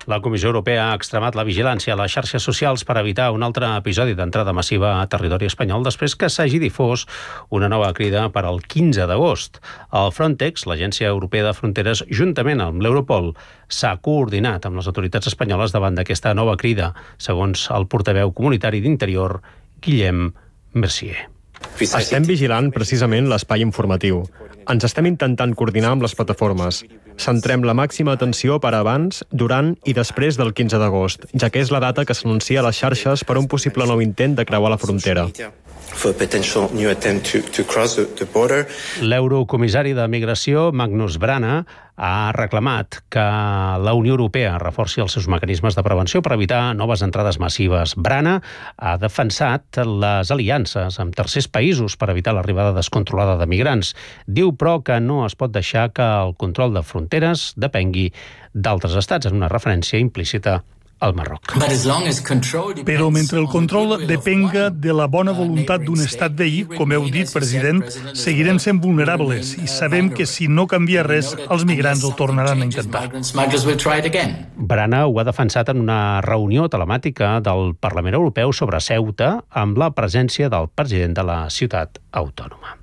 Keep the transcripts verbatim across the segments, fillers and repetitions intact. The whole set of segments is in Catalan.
La Comissió Europea ha extremat la vigilància a les xarxes socials per evitar un altre episodi d'entrada massiva a territori espanyol després que s'hagi difós una nova crida per al quinze d'agost. El Frontex, l'Agència Europea de Fronteres, juntament amb l'Europol, s'ha coordinat amb les autoritats espanyoles davant d'aquesta nova crida, segons el portaveu comunitari d'Interior, Guillem Mercier. Estem vigilant precisament l'espai informatiu. Ens estem intentant coordinar amb les plataformes. Centrem la màxima atenció per abans, durant i després del quinze d'agost, ja que és la data que s'anuncia a les xarxes per un possible nou intent de creuar la frontera. L'eurocomissari de Migració, Magnus Brana, ha reclamat que la Unió Europea reforci els seus mecanismes de prevenció per evitar noves entrades massives. Brana ha defensat les aliances amb tercers països per evitar l'arribada descontrolada de migrants. Diu, però, que no es pot deixar que el control de fronteres depengui d'altres estats, en una referència implícita al Marroc. Però mentre el control depenga de la bona voluntat d'un estat veí, com heu dit, president, seguirem sent vulnerables i sabem que si no canvia res, els migrants el tornaran a intentar. Brana ho ha defensat en una reunió telemàtica del Parlament Europeu sobre Ceuta amb la presència del president de la ciutat autònoma.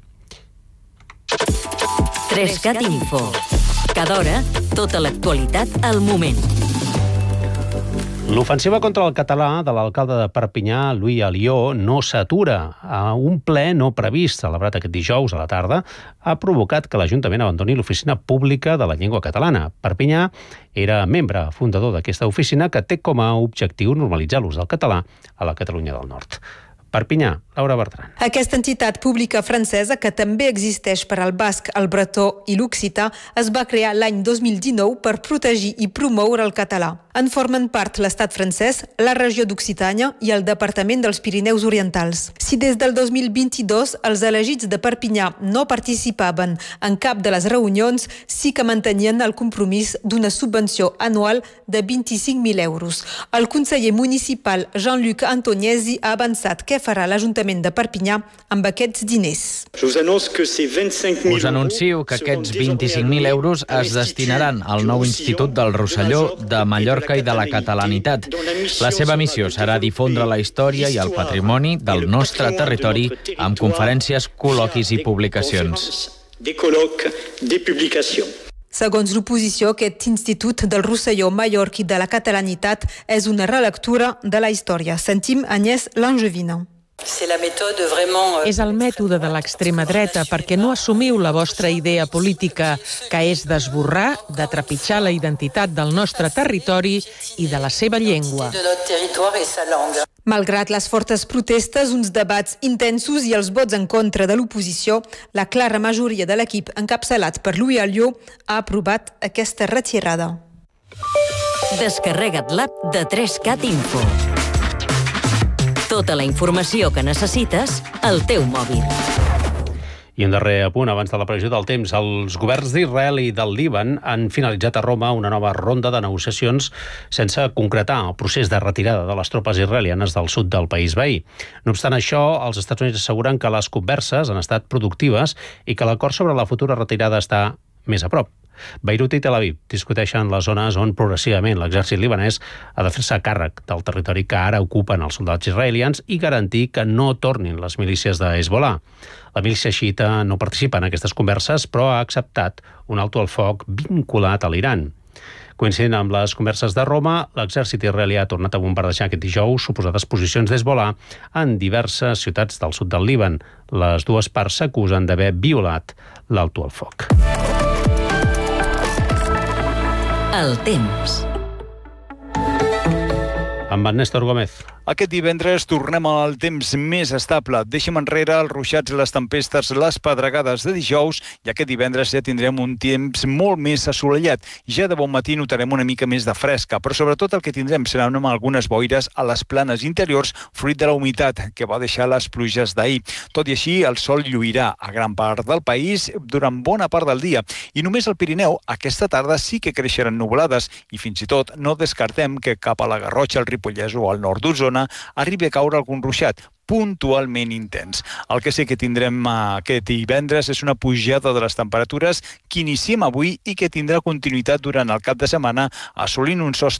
Trescat Info. Cada hora, tota l'actualitat al moment. L'ofensiva contra el català de l'alcalde de Perpinyà, Louis Alió, no s'atura. Un ple no previst, celebrat aquest dijous a la tarda, ha provocat que l'Ajuntament abandoni l'Oficina Pública de la Llengua Catalana. Perpinyà era membre fundador d'aquesta oficina que té com a objectiu normalitzar l'ús del català a la Catalunya del Nord. Perpinyà, Laura Bertran. Aquesta entitat pública francesa, que també existeix per al basc, el bretó i l'occità, es va crear l'any dos mil dinou per protegir i promoure el català. En formen part l'estat francès, la regió d'Occitània i el departament dels Pirineus Orientals. Si des del dos mil vint-i-dos els elegits de Perpinyà no participaven en cap de les reunions, sí que mantenien el compromís d'una subvenció anual de vint-i-cinc mil euros. El conseller municipal Jean-Luc Antoniesi ha avançat què farà l'Ajuntament de Perpinyà amb aquests diners. Us anuncio que aquests vint-i-cinc mil euros es destinaran al nou Institut del Rosselló, de Mallorca i de la catalanitat. La seva missió serà difondre la història i el patrimoni del nostre territori amb conferències, col·loquis i publicacions. Segons l'oposició, aquest Institut del Rosselló, Mallorca i de la catalanitat és una relectura de la història. Sentim Agnès Langevina. És el mètode de l'extrema dreta perquè no assumiu la vostra idea política, que és d'esborrar, de trepitjar la identitat del nostre territori i de la seva llengua. Malgrat les fortes protestes, uns debats intensos i els vots en contra de l'oposició, la clara majoria de l'equip encapçalat per Louis Alió ha aprovat aquesta retirada. Descarrega't l'app de trescat Info. Tota la informació que necessites al teu mòbil. I un darrer apunt abans de la previsió del temps. Els governs d'Israel i del Líban han finalitzat a Roma una nova ronda de negociacions sense concretar el procés de retirada de les tropes israelianes del sud del país veí. No obstant això, els Estats Units asseguren que les converses han estat productives i que l'acord sobre la futura retirada està més a prop. Beirut i Tel Aviv discuteixen les zones on progressivament l'exèrcit libanès ha de fer-se càrrec del territori que ara ocupen els soldats israelians i garantir que no tornin les milícies de Hezbollah. La milícia xiita no participa en aquestes converses, però ha acceptat un alto al foc vinculat a l'Iran. Coincidint amb les converses de Roma, l'exèrcit israelià ha tornat a bombardejar aquest dijous suposades posicions d'Hezbollah en diverses ciutats del sud del Líban. Les dues parts s'acusen d'haver violat l'alto al foc. El temps. Amb en Néstor Gómez. Aquest divendres tornem al temps més estable. Deixem enrere els ruixats, les tempestes, les pedregades de dijous i aquest divendres ja tindrem un temps molt més assolellat. Ja de bon matí notarem una mica més de fresca, però sobretot el que tindrem seran algunes boires a les planes interiors fruit de la humitat que va deixar les pluges d'ahir. Tot i així, el sol lluirà a gran part del país durant bona part del dia i només al Pirineu aquesta tarda sí que creixeran nuvolades i fins i tot no descartem que cap a la Garrotxa, el Ripollès o al nord d'Osona arribi a caure algun ruixat puntualment intens. El que sí que tindrem aquest divendres és una pujada de les temperatures que iniciem avui i que tindrà continuïtat durant el cap de setmana, assolint un sostre